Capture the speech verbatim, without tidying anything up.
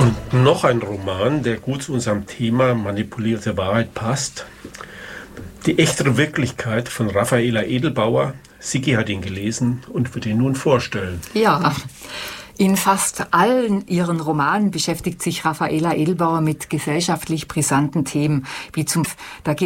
Und noch ein Roman, der gut zu unserem Thema manipulierte Wahrheit passt. Die echtere Wirklichkeit von Raffaela Edelbauer. Sigi hat ihn gelesen und wird ihn nun vorstellen. Ja, in fast allen ihren Romanen beschäftigt sich Raffaela Edelbauer mit gesellschaftlich brisanten Themen, wie zum da